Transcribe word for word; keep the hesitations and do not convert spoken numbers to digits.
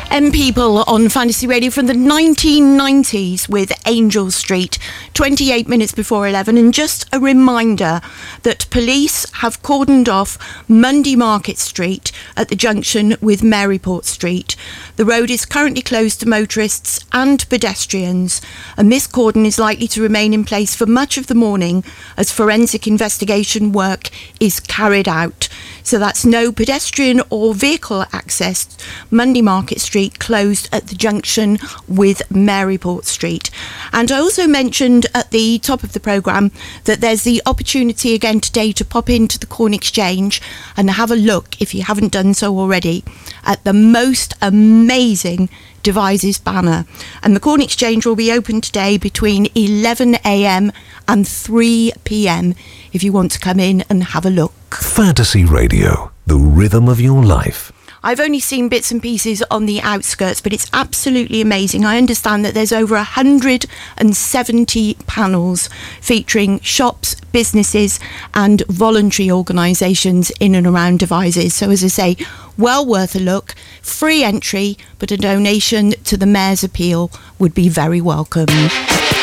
M People on Fantasy Radio from the nineteen nineties with Angel Street, twenty-eight minutes before eleven. And just a reminder that police have cordoned off Monday Market Street at the junction with Maryport Street. The road is currently closed to motorists and pedestrians, and this cordon is likely to remain in place for much of the morning as forensic investigation work is carried out. So that's no pedestrian or vehicle access. Monday Market Street closed at the junction with Maryport Street. And I also mentioned at the top of the programme that there's the opportunity again today to pop into the Corn Exchange and have a look, if you haven't done so already, at the most amazing Devizes banner. And the Corn Exchange will be open today between eleven a.m. and three p.m. if you want to come in and have a look. Fantasy Radio, the rhythm of your life. I've only seen bits and pieces on the outskirts, but it's absolutely amazing. I understand that there's over one hundred seventy panels featuring shops, businesses and voluntary organisations in and around Devizes. So as I say, well worth a look. Free entry, but a donation to the Mayor's Appeal would be very welcome.